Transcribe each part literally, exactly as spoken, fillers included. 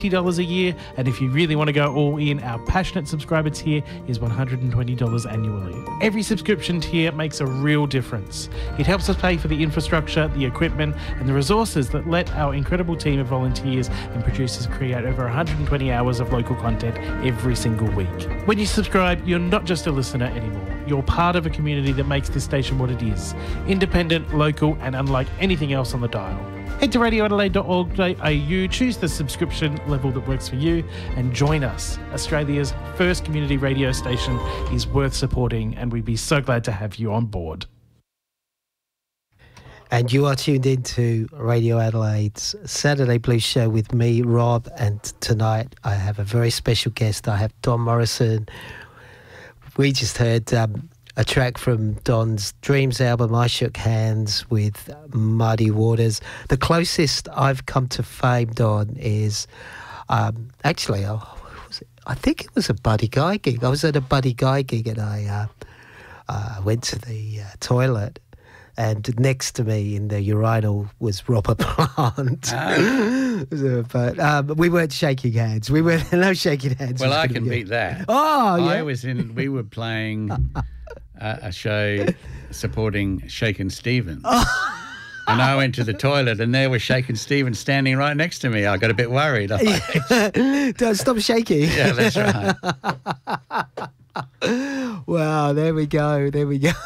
dollars a year, and if you really want to go all in, our passionate subscriber tier is one hundred twenty dollars annually. Every subscription tier makes a real difference. It helps us pay for the infrastructure, the equipment, and the resources that let our incredible team of volunteers and producers create over one hundred twenty hours of local content every single week. When you subscribe, you're not just a listener anymore. You're part of a community that makes this station what it is. Independent, local, and unlike anything else on the dial. Head to radio adelaide dot org dot a u, choose the subscription level that works for you, and join us. Australia's first community radio station is worth supporting, and we'd be so glad to have you on board. And you are tuned in to Radio Adelaide's Saturday Blues Show with me, Rob, and tonight I have a very special guest. I have Don Morrison. We just heard um, a track from Don's Dreams album, I Shook Hands with Muddy Waters. The closest I've come to fame, Don, is um, actually, oh, was it? I think it was a Buddy Guy gig. I was at a Buddy Guy gig and I uh, uh, went to the uh, toilet, and next to me in the urinal was Robert Plant. Oh. So, but um, we weren't shaking hands. We were no shaking hands. Well, I can beat that. Oh, yeah. I was in. We were playing uh, a show supporting Shakin' Stevens. Oh. And I went to the toilet, and there was Shakin' Stevens standing right next to me. I got a bit worried. Don't stop shaking. Yeah, that's right. Wow, there we go. There we go.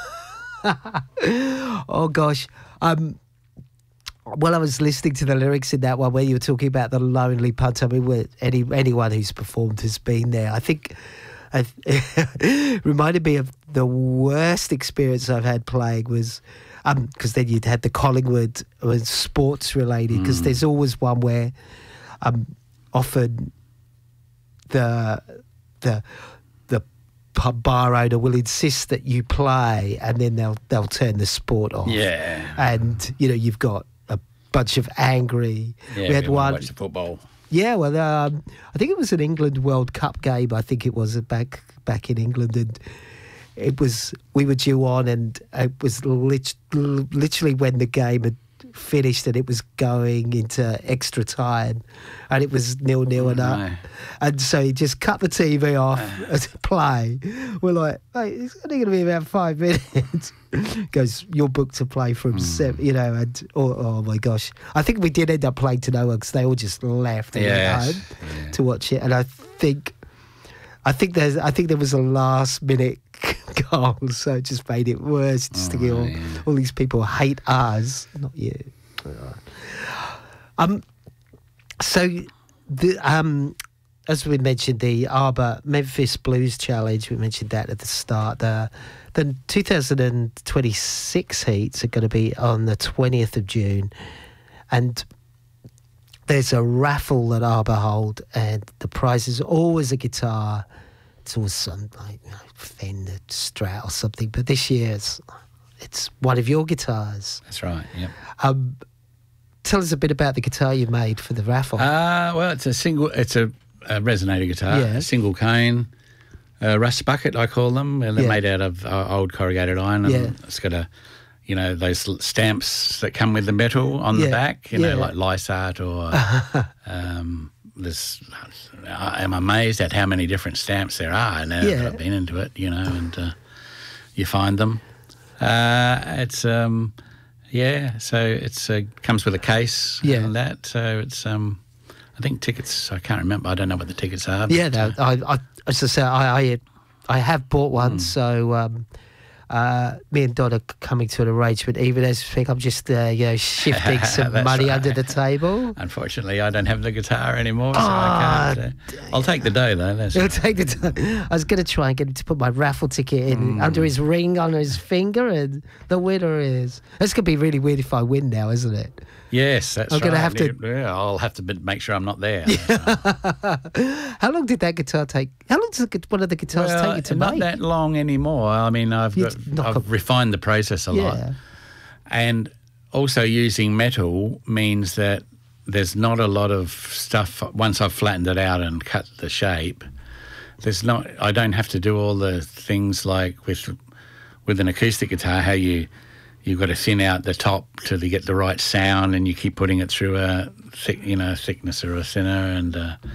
Oh gosh. Um, well, I was listening to the lyrics in that one where you were talking about the lonely punt. I mean, where any anyone who's performed has been there. I think it reminded me of the worst experience I've had playing was because um, then you'd had the Collingwood was sports related, because mm. there's always one where um, often the the pub bar owner will insist that you play, and then they'll they'll turn the sport off. Yeah, and you know you've got a bunch of angry. Yeah, we had one. Watch the football. Yeah, well, um, I think it was an England World Cup game. I think it was back back in England, and it was we were due on, and it was lit- literally when the game had finished and it was going into extra time, and it was nil nil and up, no. and so he just cut the T V off uh. to play. We're like, mate, it's only going to be about five minutes. Goes, you're booked to play from mm. seven, you know, and oh, oh my gosh, I think we did end up playing to no one because they all just left and yes. went home yeah. to watch it, and I think, I think there's, I think there was a last minute goal, so it just made it worse. Just oh, thinking all, yeah. all these people hate us, not you. Um, so the um, as we mentioned, the Arbor Memphis Blues Challenge. We mentioned that at the start. The the two thousand twenty-six heats are going to be on the twentieth of June, and there's a raffle that Arbor hold, and the prize is always a guitar. It's always some like you know, Fender Strat or something, but this year it's it's one of your guitars. That's right. Yep. Um, tell us a bit about the guitar you made for the raffle. Uh, well, it's a single. It's a, a resonator guitar, yeah. a single cane, a rust bucket, I call them, and they're yeah. made out of uh, old corrugated iron. And yeah. it's got a, you know, those stamps that come with the metal on yeah. the back. You yeah. know, like Lysart or. um, This, I'm amazed at how many different stamps there are now yeah. that I've been into it, you know, and uh, you find them. Uh, it's, um, yeah, so it's uh, comes with a case yeah. and that. So it's, um, I think tickets, I can't remember, I don't know what the tickets are. Yeah, but, no, uh, I, I, as I say, I, I, I have bought one, mm. so um, uh, me and Don are coming to an arrangement. Even as I think I'm just, uh, you know, shifting some money right. under the table. Unfortunately, I don't have the guitar anymore, so oh, I can't. Uh, I'll take the dough, though. That's I'll right. take the dough. I was going to try and get him to put my raffle ticket in mm. under his ring on his finger, and the winner is. It's going to be really weird if I win now, isn't it? Yes, that's I'm right. gonna have to. Yeah, I'll have to make sure I'm not there. How long did that guitar take? How long does one of the guitars well, take you to not make? Not that long anymore. I mean, I've got, I've a, refined the process a yeah. lot, and also using metal means that there's not a lot of stuff. Once I've flattened it out and cut the shape, there's not. I don't have to do all the things like with with an acoustic guitar, how you. you've got to thin out the top to get the right sound, and you keep putting it through a thick, you know, thickness or a thinner, and uh,